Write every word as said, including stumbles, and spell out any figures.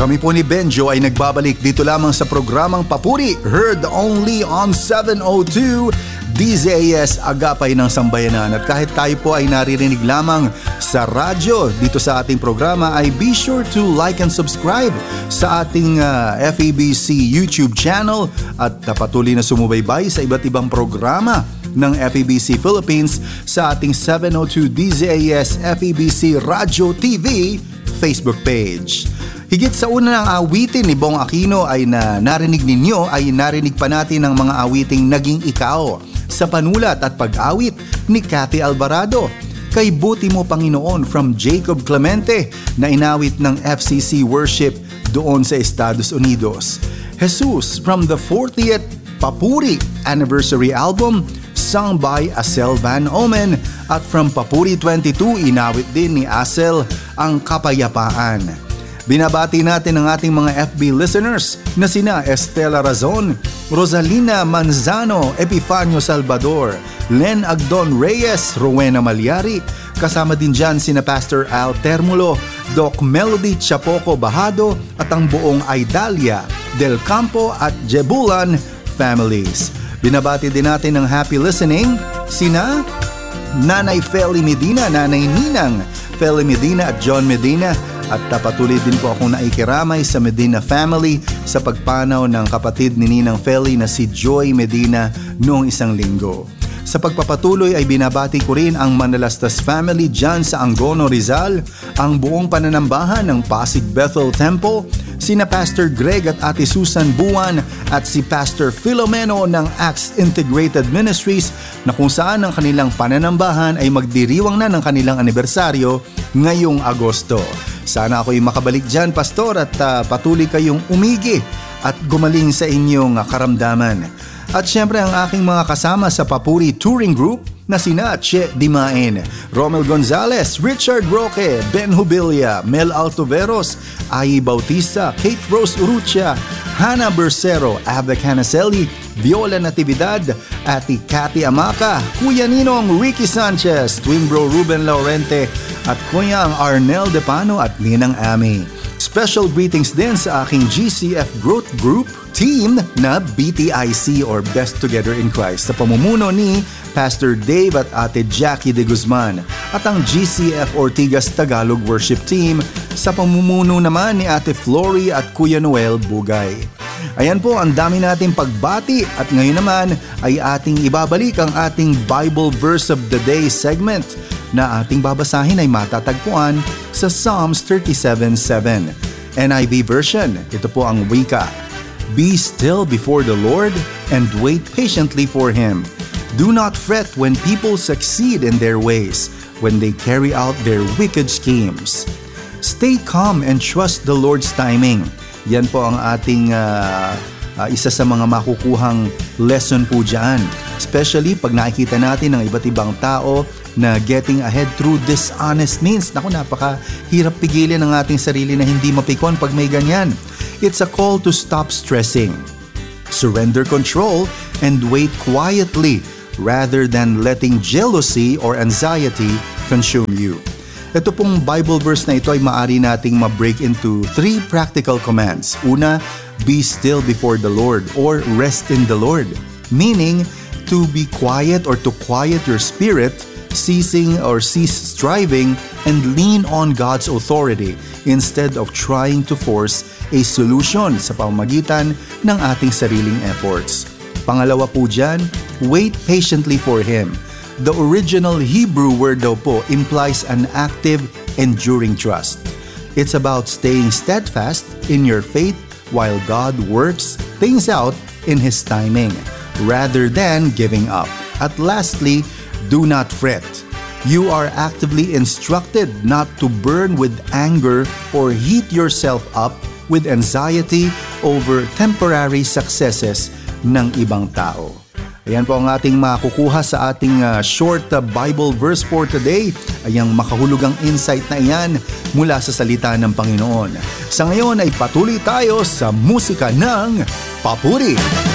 Kami po ni Benjo ay nagbabalik dito lamang sa programang Papuri, heard only on seven oh two D Z A S Agapay ng Sambayanan. At kahit tayo po ay naririnig lamang sa radyo dito sa ating programa, ay be sure to like and subscribe sa ating uh, F E B C YouTube channel at uh, patuloy na sumubaybay sa iba't ibang programa ng F E B C Philippines sa ating seven oh two D Z A S F E B C Radio T V Facebook page. Higit sa unang awitin ni Bong Aquino ay na narinig ninyo ay narinig pa natin ang mga awiting Naging Ikaw sa panulat at pag-awit ni Cathy Alvarado. Kay Buti Mo Panginoon from Jacob Clemente na inawit ng F C C Worship doon sa Estados Unidos. Jesus from the fortieth Papuri Anniversary Album sung by Asel Van Omen, at from Papuri twenty-two inawit din ni Asel ang Kapayapaan. Binabati natin ang ating mga F B listeners na sina Estela Razon, Rosalina Manzano, Epifanio Salvador, Len Agdon Reyes, Rowena Malyari, kasama din dyan sina Pastor Al Termulo, Doc Melody Chapoco Bahado at ang buong Idalia, Del Campo at Jebulan families. Binabati din natin ng happy listening sina Nanay Feli Medina, Nanay Ninang Feli Medina at John Medina. At patuloy din po akong naikiramay sa Medina family sa pagpanaw ng kapatid ni Ninang Feli na si Joy Medina noong isang linggo. Sa pagpapatuloy ay binabati ko rin ang Manalastas family dyan sa Angono, Rizal, ang buong pananambahan ng Pasig Bethel Temple, sina Pastor Greg at Ate Susan Buwan at si Pastor Filomeno ng Acts Integrated Ministries na kung saan ang kanilang pananambahan ay magdiriwang na ng kanilang anibersaryo ngayong Agosto. Sana ako'y makabalik dyan, Pastor, at uh, patuloy kayong umigi at gumaling sa inyong uh, karamdaman. At syempre ang aking mga kasama sa Papuri Touring Group na sina Che Dimain, Romel Gonzalez, Richard Roque, Ben Hubilia, Mel Altoveros, Ai Bautista, Kate Rose Urrutia, Hannah Bersero, Ave Canaselli, Viola Natividad, Ati Cathy Amaca, Kuya Ninong Ricky Sanchez, Twin Bro Ruben Laurente at Kuya ang Arnel Depano at Ninang Ami. Special greetings din sa aking G C F Growth Group team na B T I C or Best Together in Christ sa pamumuno ni Pastor Dave at Ate Jackie de Guzman at ang G C F Ortigas Tagalog Worship Team sa pamumuno naman ni Ate Flory at Kuya Noel Bugay. Ayan po, ang dami nating pagbati at ngayon naman ay ating ibabalik ang ating Bible Verse of the Day segment na ating babasahin ay matatagpuan sa Psalms thirty-seven seven. N I V version, ito po ang wika. Be still before the Lord and wait patiently for Him. Do not fret when people succeed in their ways, when they carry out their wicked schemes. Stay calm and trust the Lord's timing. Yan po ang ating uh, uh, isa sa mga makukuhang lesson po dyan. Especially pag nakikita natin ng iba't ibang tao na getting ahead through dishonest means. Naku, napakahirap pigilin ang ating sarili na hindi mapikon pag may ganyan. It's a call to stop stressing, surrender control, and wait quietly rather than letting jealousy or anxiety consume you. Ito pong Bible verse na ito ay maaari nating ma-break into three practical commands. Una, be still before the Lord or rest in the Lord. Meaning, to be quiet or to quiet your spirit, ceasing or cease striving, and lean on God's authority instead of trying to force a solution sa pamamagitan ng ating sariling efforts. Pangalawa po dyan, wait patiently for Him. The original Hebrew word daw po implies an active, enduring trust. It's about staying steadfast in your faith while God works things out in His timing, rather than giving up. At lastly, do not fret. You are actively instructed not to burn with anger or heat yourself up with anxiety over temporary successes ng ibang tao. Ayan po ang ating makukuha sa ating uh, short uh, Bible verse for today. Ayang makahulugang insight na iyan mula sa salita ng Panginoon. Sa ngayon ay patuloy tayo sa musika ng Papuri.